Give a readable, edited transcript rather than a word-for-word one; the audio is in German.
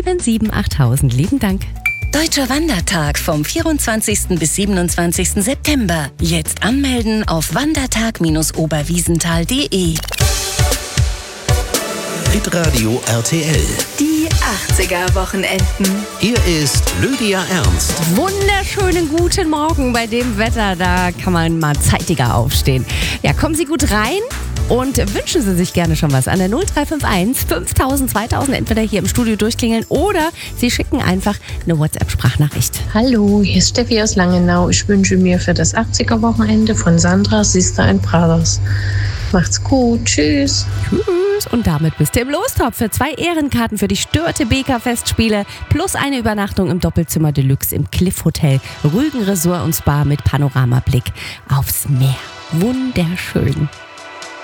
778.000. Lieben Dank. Deutscher Wandertag vom 24. bis 27. September. Jetzt anmelden auf wandertag-oberwiesenthal.de. Hitradio RTL. Die 80er-Wochenenden. Hier ist Lydia Ernst. Wunderschönen guten Morgen bei dem Wetter. Da kann man mal zeitiger aufstehen. Ja, kommen Sie gut rein und wünschen Sie sich gerne schon was an der 0351 5000 2000. Entweder hier im Studio durchklingeln oder Sie schicken einfach eine WhatsApp-Sprachnachricht. Hallo, hier ist Steffi aus Langenau. Ich wünsche mir für das 80er-Wochenende von Sandra, Sister and Brothers. Macht's gut, tschüss. Tschüss. Und damit bist du im Lostopf für 2 Ehrenkarten für die Störte Beka-Festspiele plus eine Übernachtung im Doppelzimmer Deluxe im Cliff Hotel Rügen Resort und Spa mit Panoramablick aufs Meer. Wunderschön.